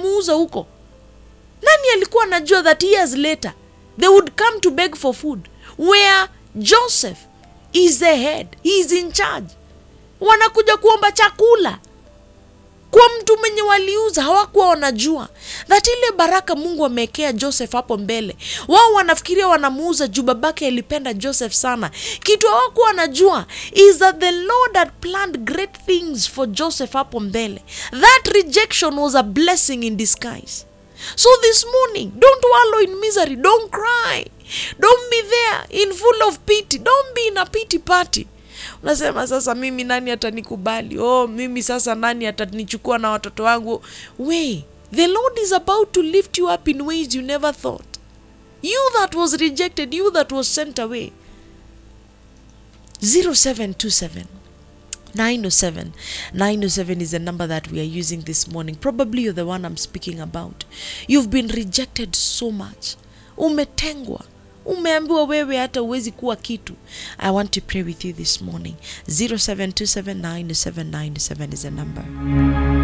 wanamuuza huko. Nani alikuwa anajua that years later they would come to beg for food where Joseph is the head, he is in charge. Wanakuja kuomba chakula kwa mtu mwenye waliuza. Hawakuwa wanajua that ile baraka Mungu amekea Joseph hapo mbele, wao wanafikiria wanamuuza juu babake alipenda Joseph sana. Kitu hawakuwa wanajua is that the Lord had planned great things for Joseph hapo mbele. That rejection was a blessing in disguise. So this morning, don't wallow in misery, don't cry, don't be there in full of pity, don't be in a pity party. Unasema sasa mimi nani atanikubali? Mimi sasa nani atanichukua na watoto wangu? The Lord is about to lift you up in ways you never thought. You that was rejected, you that was sent away. 0727 907 907 is the number that we are using this morning. Probably you're the one I'm speaking about. You've been rejected so much. Umetengwa. Umeambiwa wewe hata uwezi kuwa kitu. I want to pray with you this morning. 0727 907 907 is the number.